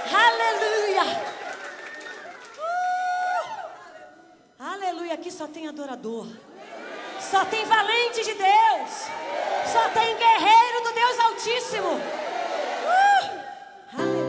Aleluia. Aleluia. Aqui só tem adorador. Só tem valente de Deus. Só tem guerreiro do Deus Altíssimo.